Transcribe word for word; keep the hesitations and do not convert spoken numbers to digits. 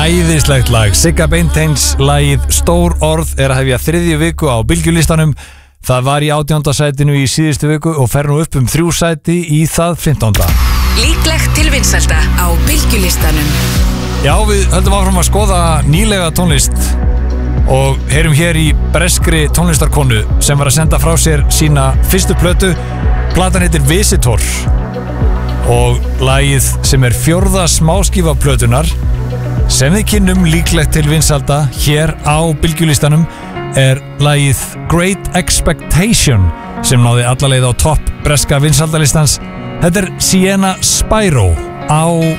Æðislegt lag, Sigga Beinteins, lagið Stór orð er að hefja þriðju viku á Bylgjulistanum. Það var í átjánda sætinu í síðustu viku og fer nú upp um þrjú sæti í það fimmtánda. Líklegt til vinsælda á Bylgjulistanum. Já, við höldum áfram að skoða nýlega tónlist og heyrum hér í breskri tónlistarkonu sem var að senda frá sér sína fyrstu plötu. Platan heitir Visitor og lagið sem er fjórða smáskífa plötunar sem við kynnum líklegt til vinsælda hér á Bylgjulistanum er lagið Great Expectation sem náði alla leið á topp breska vinsældalistans. Þetta er Sienna Spyro á